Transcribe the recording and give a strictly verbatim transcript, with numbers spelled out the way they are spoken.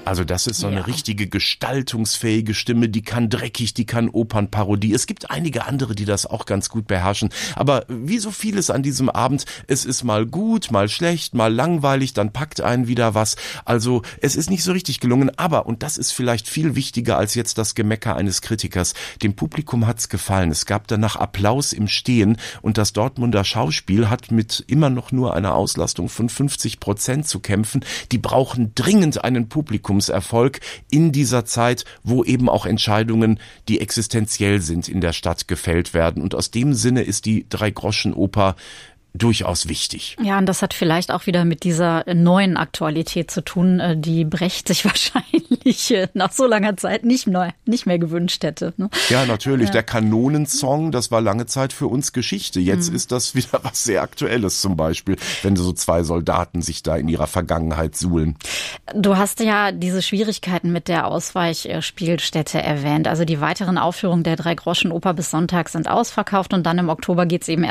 Also das ist so eine ja. richtige gestaltungsfähige Stimme, die kann dreckig, die kann Opernparodie. Es gibt einige andere, die das auch ganz gut beherrschen. Aber wie so vieles an diesem Abend, es ist mal gut, mal schlecht, mal langweilig, dann packt einen wieder was. Also es ist nicht so richtig gelungen. Aber, und das ist vielleicht viel wichtiger als jetzt das Gemecker eines Kritikers, dem Publikum hat's gefallen. Es gab danach Applaus im Stehen und das Dortmunder Schauspiel hat mit immer noch nur einer Auslastung von fünfzig Prozent zu kämpfen. Die brauchen dringend einen Publikumserfolg in dieser Zeit, wo eben auch Entscheidungen, die existenziell sind, in der Stadt gefällt werden. Und aus dem Sinne ist die Drei-Groschen-Oper durchaus wichtig. Ja, und das hat vielleicht auch wieder mit dieser neuen Aktualität zu tun, die Brecht sich wahrscheinlich nach so langer Zeit nicht mehr, nicht mehr gewünscht hätte. Ne? Ja, natürlich. Ja. Der Kanonensong, das war lange Zeit für uns Geschichte. Jetzt mhm. ist das wieder was sehr Aktuelles zum Beispiel, wenn so zwei Soldaten sich da in ihrer Vergangenheit suhlen. Du hast ja diese Schwierigkeiten mit der Ausweichspielstätte erwähnt. Also die weiteren Aufführungen der Drei-Groschen-Oper bis Sonntag sind ausverkauft und dann im Oktober geht's eben erst